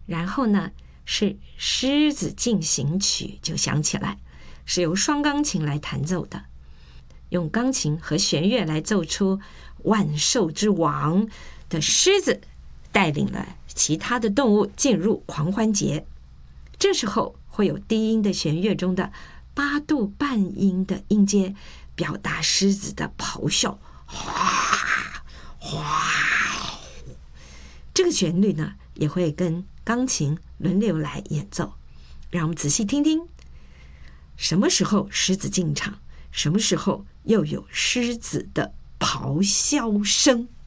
然后呢，是狮子进行曲就响起来，是由双钢琴来弹奏的，用钢琴和弦乐来奏出万兽之王的狮子带领了其他的动物进入狂欢节。这时候会有低音的弦乐中的8度半音的音阶，表达狮子的咆哮，哗哗。这个旋律呢，也会跟钢琴轮流来演奏。让我们仔细听听，什么时候狮子进场，什么时候又有狮子的咆哮声。